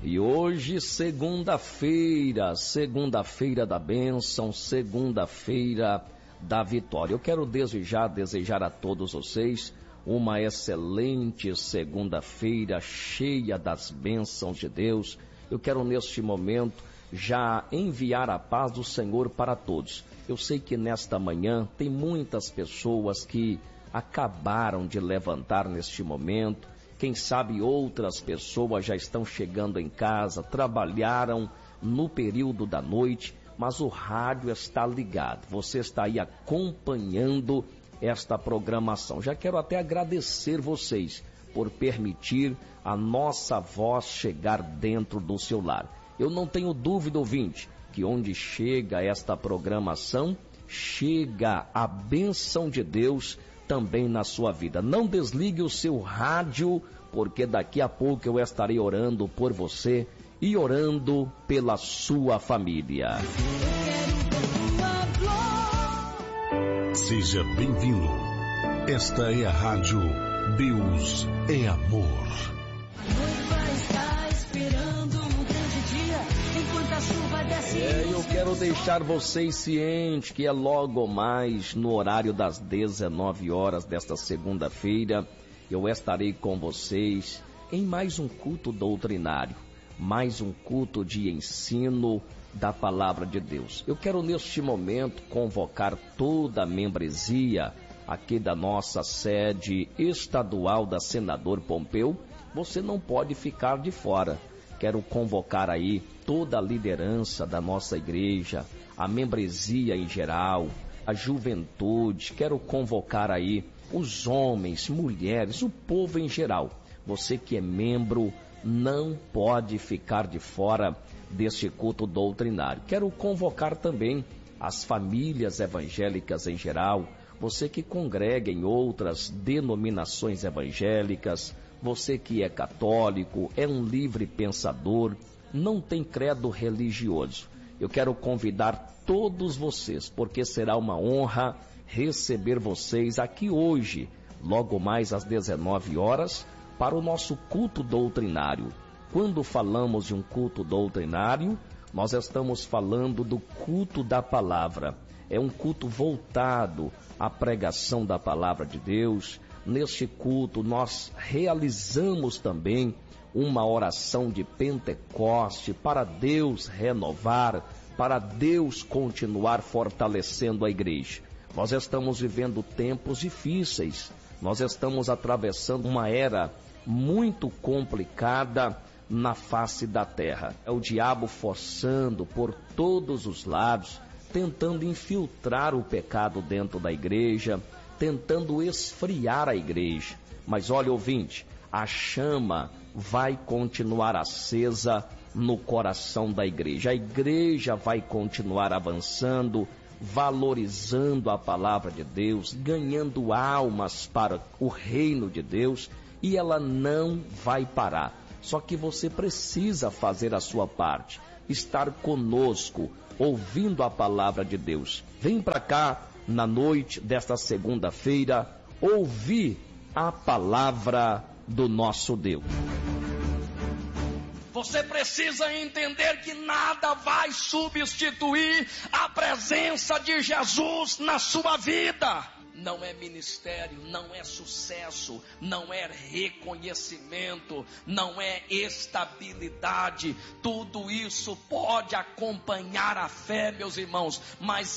E hoje, segunda-feira da bênção, segunda-feira da vitória. Eu quero desejar a todos vocês uma excelente segunda-feira, cheia das bênçãos de Deus. Eu quero neste momento já enviar a paz do Senhor para todos. Eu sei que nesta manhã tem muitas pessoas que acabaram de levantar neste momento. Quem sabe outras pessoas já estão chegando em casa, trabalharam no período da noite, mas o rádio está ligado. Você está aí acompanhando esta programação. Já quero até agradecer vocês por permitir a nossa voz chegar dentro do seu lar. Eu não tenho dúvida, ouvinte, que onde chega esta programação, chega a bênção de Deus também na sua vida. Não desligue o seu rádio, porque daqui a pouco eu estarei orando por você e orando pela sua família. Seja bem-vindo. Esta é a rádio Deus é Amor. Eu quero deixar vocês cientes que é logo mais no horário das 19 horas desta segunda-feira, eu estarei com vocês em mais um culto doutrinário, mais um culto de ensino da palavra de Deus. Eu quero neste momento convocar toda a membresia aqui da nossa sede estadual da Senador Pompeu. Você não pode ficar de fora. Quero convocar aí toda a liderança da nossa igreja, a membresia em geral, a juventude. Quero convocar aí os homens, mulheres, o povo em geral. Você que é membro não pode ficar de fora deste culto doutrinário. Quero convocar também as famílias evangélicas em geral, você que congrega em outras denominações evangélicas, você que é católico, é um livre pensador, não tem credo religioso. Eu quero convidar todos vocês, porque será uma honra receber vocês aqui hoje, logo mais às 19 horas, para o nosso culto doutrinário. Quando falamos de um culto doutrinário, nós estamos falando do culto da palavra. É um culto voltado à pregação da palavra de Deus. Neste culto nós realizamos também uma oração de Pentecoste para Deus renovar, para Deus continuar fortalecendo a igreja. Nós estamos vivendo tempos difíceis, nós estamos atravessando uma era muito complicada na face da terra. É o diabo forçando por todos os lados, tentando infiltrar o pecado dentro da igreja, tentando esfriar a igreja. Mas olha, ouvinte, a chama vai continuar acesa no coração da igreja. A igreja vai continuar avançando, valorizando a palavra de Deus, ganhando almas para o reino de Deus, e ela não vai parar. Só que você precisa fazer a sua parte, estar conosco, ouvindo a palavra de Deus. Vem para cá na noite desta segunda-feira, ouvir a palavra do nosso Deus. Você precisa entender que nada vai substituir a presença de Jesus na sua vida. Não é ministério, não é sucesso, não é reconhecimento, não é estabilidade. Tudo isso pode acompanhar a fé, meus irmãos, mas